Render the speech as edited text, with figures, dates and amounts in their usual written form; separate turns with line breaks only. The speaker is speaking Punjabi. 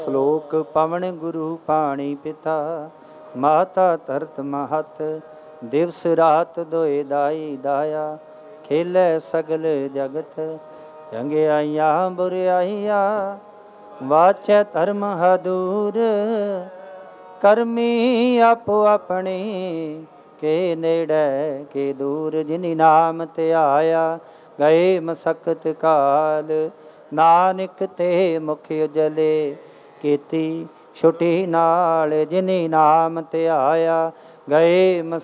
ਸ਼ਲੋਕ ਪਵਨ ਗੁਰੂ ਪਾਣੀ ਪਿਤਾ, ਮਾਤਾ ਧਰਤ ਮਹਤ, ਦਿਵਸ ਰਾਤ ਦੋਇ ਦਾਈ ਦਾਇਆ, ਖੇਲੇ ਸਗਲ ਜਗਤ, ਚੰਗਿਆਈਆਂ ਬੁਰਿਆਈਆਂ, ਵਾਚੈ ਧਰਮ ਹਦੂਰ, ਕਰਮੀ ਆਪੋ ਆਪਣੀ, ਕੇ ਨੇੜੇ ਕੇ ਦੂਰ, ਜਿਨੀ ਨਾਮ ਧਿਆਇਆ, ਗਏ ਮਸਕਤ ਕਾਲ, ਨਾਨਕ ਤੇ ਮੁਖ ਉਜਲੇ, ਕੀਤੀ ਛੁਟੀ ਨਾਲ, ਜਿਨੀ ਨਾਮ ਧਿਆਇਆ, ਗਏ